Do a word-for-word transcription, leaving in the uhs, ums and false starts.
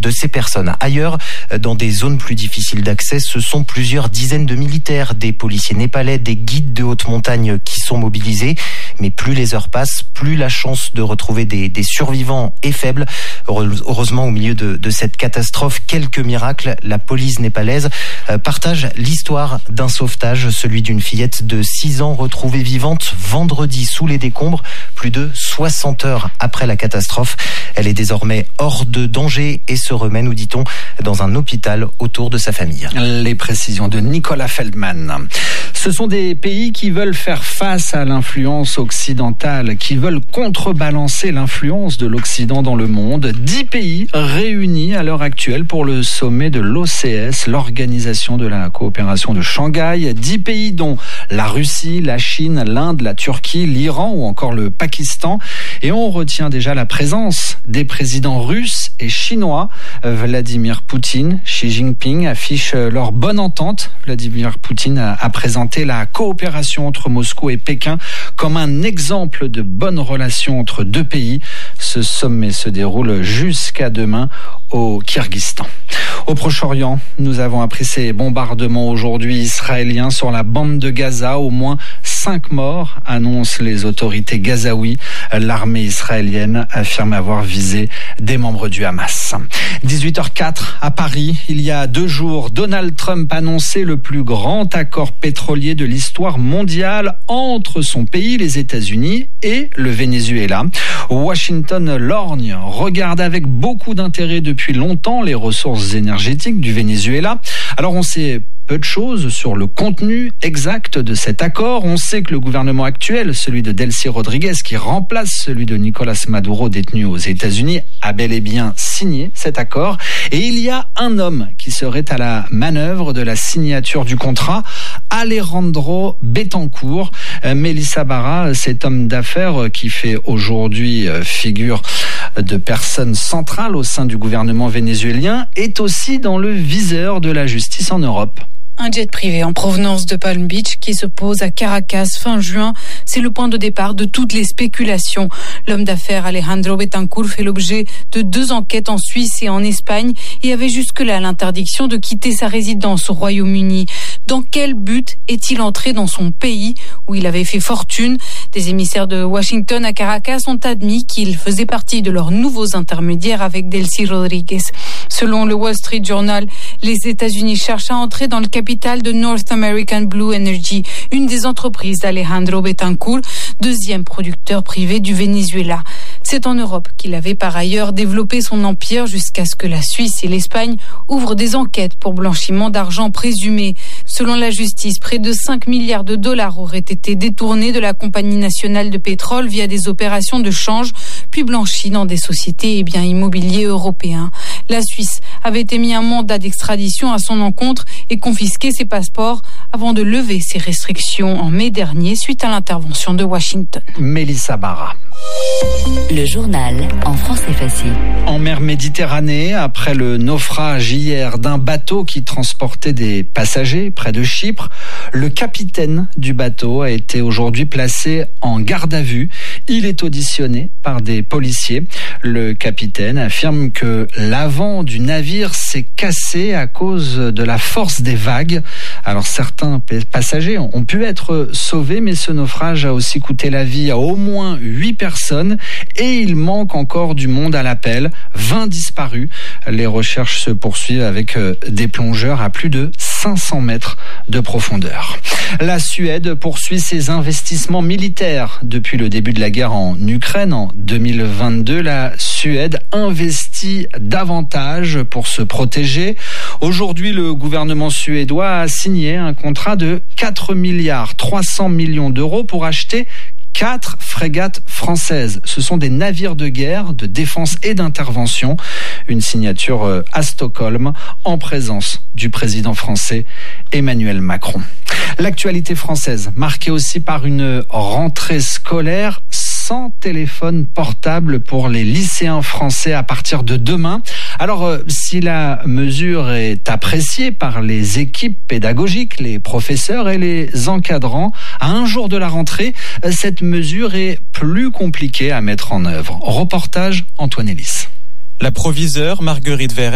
de ces personnes. Ailleurs, dans des zones plus difficiles d'accès, ce sont plusieurs dizaines de militaires, des policiers népalais, des guides de haute montagne qui sont mobilisés. Mais plus les heures passent, plus la chance de retrouver des, des survivants est faible. Heureusement, au milieu de, de cette catastrophe, quelques miracles. La police népalaise partage l'histoire d'un sauvetage, celui d'une fillette de six ans retrouvée vivante vendredi sous les décombres, plus de soixante heures après la catastrophe. Elle est désormais hors de danger et se remet, nous dit-on, dans un hôpital autour de sa famille. Les précisions de Nicolas Feldman. Ce sont des pays qui veulent faire face à l'influence occidentale, qui veulent contrebalancer l'influence de l'Occident dans le monde. Dix pays réunis à l'heure actuelle pour le sommet de l'O C S, l'Organisation de la coopération de Shanghai. Dix pays dont la Russie, la Chine, l'Inde, la Turquie, l'Iran ou encore le Pakistan. Et on retient déjà la présence des présidents russes et chinois. Vladimir Poutine, Xi Jinping affichent leur bonne entente. Vladimir Poutine a, a présenté la coopération entre Moscou et Pékin comme un exemple de bonne relation entre deux pays. Ce sommet se déroule jusqu'à demain au Kirghizistan. Au Proche-Orient, nous avons appris ces bombardements aujourd'hui israéliens sur la bande de Gaza. Au moins cinq morts, annoncent les autorités gazaouis. L'armée israélienne affirme avoir visé des membres du Hamas. dix-huit heures quatre à Paris, il y a deux jours, Donald Trump annonçait le plus grand accord pétrolier de l'histoire mondiale entre son pays, les États-Unis, et le Venezuela. Washington lorgne, regarde avec beaucoup d'intérêt depuis longtemps les ressources énergétiques du Venezuela. Alors on sait peu de choses sur le contenu exact de cet accord. On sait que le gouvernement actuel, celui de Delcy Rodriguez, qui remplace celui de Nicolas Maduro détenu aux États-Unis, a bel et bien signé cet accord. Et il y a un homme qui serait à la manœuvre de la signature du contrat, Alejandro Betancourt. Mélissa Barra, cet homme d'affaires qui fait aujourd'hui figure de personne centrale au sein du gouvernement vénézuélien, est aussi dans le viseur de la justice en Europe. Un jet privé en provenance de Palm Beach qui se pose à Caracas fin juin, c'est le point de départ de toutes les spéculations. L'homme d'affaires Alejandro Betancourt fait l'objet de deux enquêtes en Suisse et en Espagne et avait jusque-là l'interdiction de quitter sa résidence au Royaume-Uni. Dans quel but est-il entré dans son pays où il avait fait fortune? Des émissaires de Washington à Caracas ont admis qu'il faisait partie de leurs nouveaux intermédiaires avec Delcy Rodriguez. Selon le Wall Street Journal, les États-Unis cherchent à entrer dans le capital de North American Blue Energy, une des entreprises d'Alejandro Betancourt, deuxième producteur privé du Venezuela. C'est en Europe qu'il avait par ailleurs développé son empire jusqu'à ce que la Suisse et l'Espagne ouvrent des enquêtes pour blanchiment d'argent présumé. Selon la justice, près de cinq milliards de dollars auraient été détournés de la compagnie nationale de pétrole via des opérations de change, puis blanchis dans des sociétés et biens immobiliers européens. La Suisse avait émis un mandat d'extradition à son encontre et confisqué ses passeports avant de lever ses restrictions en mai dernier suite à l'intervention de Washington. Mélissa Barra. Le journal en français facile. En mer Méditerranée, après le naufrage hier d'un bateau qui transportait des passagers près de Chypre, le capitaine du bateau a été aujourd'hui placé en garde à vue. Il est auditionné par des policiers. Le capitaine affirme que l'avant du navire s'est cassé à cause de la force des vagues. Alors certains passagers ont pu être sauvés, mais ce naufrage a aussi coûté la vie à au moins huit personnes et il manque encore du monde à l'appel. vingt disparus. Les recherches se poursuivent avec des plongeurs à plus de cinq cents mètres de profondeur. La Suède poursuit ses investissements militaires. Depuis le début de la guerre en Ukraine en deux mille vingt-deux, la Suède investit davantage pour se protéger. Aujourd'hui, le gouvernement suédois a signé un contrat de quatre milliards trois cents millions d'euros pour acheter quatre frégates françaises. Ce sont des navires de guerre, de défense et d'intervention. Une signature à Stockholm en présence du président français Emmanuel Macron. L'actualité française, marquée aussi par une rentrée scolaire sans téléphone portable pour les lycéens français à partir de demain. Alors, euh, si la mesure est appréciée par les équipes pédagogiques, les professeurs et les encadrants, à un jour de la rentrée, cette mesure est plus compliquée à mettre en œuvre. Reportage Antoine Ellis. La proviseure Marguerite Verret